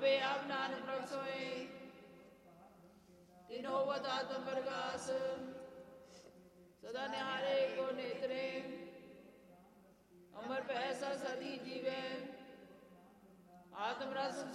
ਆਪੇ ਆਪ ਨਾਨਕ ਪ੍ਰਭ ਸੋਏ, ਤਿਨ ਹੋਵਤ ਆਤਮ ਪ੍ਰਗਾਸ, ਸਦਾ ਨਿਹਾਰੇ ਕੋ ਨੇਤਰੇ, ਅਮਰ ਪੈ ਸਦੀ ਜੀਵੇ, ਆਤਮ ਰਸ